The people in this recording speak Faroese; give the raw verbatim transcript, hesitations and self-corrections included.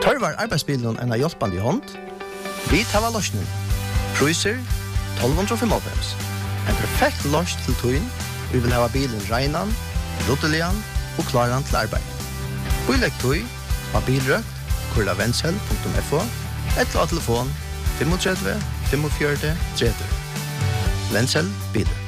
Tørvar arbeidsbilen en av hjelpande i hånd. Vi tar løsningen. Priser tolv fem. En perfekt løs til tøyen. Vi vil ha bilen regnan, ruttelian og klaran til arbeid. Bilegg tøy av bilrøk, kurla vendsel punktum f o, eller av telefon tre fem fem fire tre tre. Vendsel bilen.